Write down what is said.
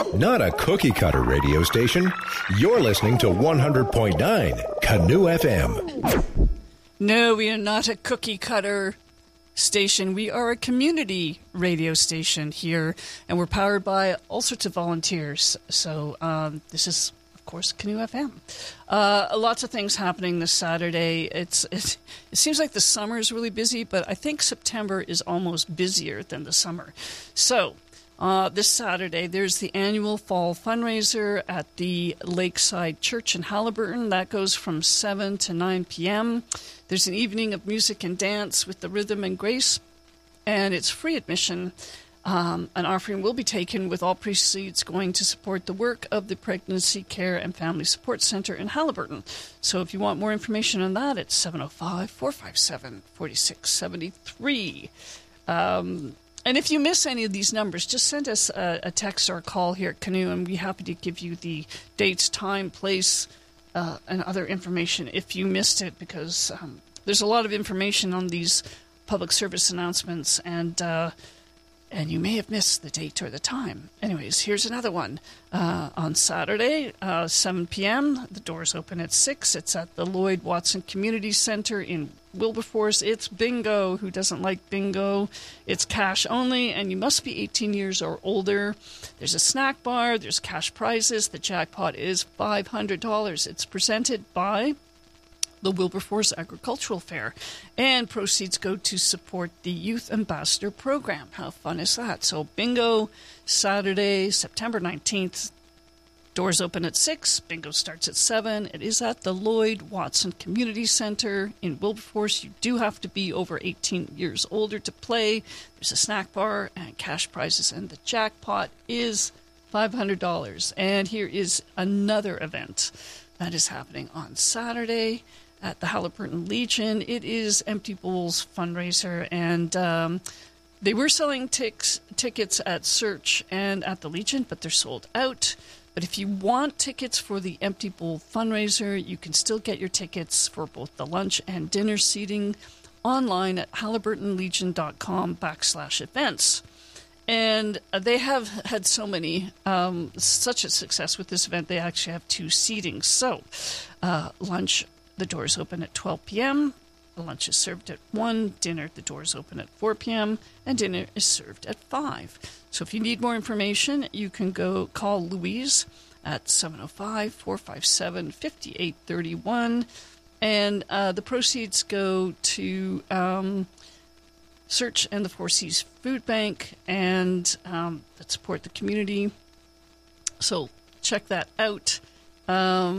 Not a cookie-cutter radio station. You're listening to 100.9 Canoe FM. No, we are not a cookie-cutter station. We are a community radio station here, and we're powered by all sorts of volunteers. So this is, of course, Canoe FM. Lots of things happening this Saturday. It seems like the summer is really busy, but I think September is almost busier than the summer. So this Saturday, there's the annual fall fundraiser at the Lakeside Church in Haliburton. That goes from 7 to 9 p.m. There's an evening of music and dance with the Rhythm and Grace, and it's free admission. An offering will be taken with all proceeds going to support the work of the Pregnancy Care and Family Support Center in Haliburton. So if you want more information on that, it's 705-457-4673. And if you miss any of these numbers, just send us a text or a call here at Canoe, and we'll be happy to give you the dates, time, place, and other information if you missed it, because there's a lot of information on these public service announcements, and you may have missed the date or the time. Anyways, here's another one. On Saturday, 7 p.m., the doors open at 6. It's at the Lloyd Watson Community Center in Wilberforce. It's bingo. Who doesn't like bingo? It's cash only, and you must be 18 years or older. There's a snack bar. There's cash prizes. The jackpot is $500. It's presented by the Wilberforce Agricultural Fair, and proceeds go to support the Youth Ambassador Program. How fun is that? So bingo, Saturday, September 19th. Doors open at 6. Bingo starts at 7. It is at the Lloyd Watson Community Center in Wilberforce. You do have to be over 18 years older to play. There's a snack bar and cash prizes, and the jackpot is $500. And here is another event that is happening on Saturday at the Haliburton Legion. It is Empty Bowls fundraiser, and they were selling tickets at Search and at the Legion, but they're sold out. But if you want tickets for the Empty Bowl fundraiser, you can still get your tickets for both the lunch and dinner seating online at haliburtonlegion.com/events. And they have had such a success with this event, they actually have 2 seatings. So lunch, the doors open at 12 p.m., the lunch is served at 1, dinner, the doors open at 4 p.m., and dinner is served at 5. So if you need more information, you can call Louise at 705-457-5831, and the proceeds go to Search and the Four Seas Food Bank, and that support the community. So check that out.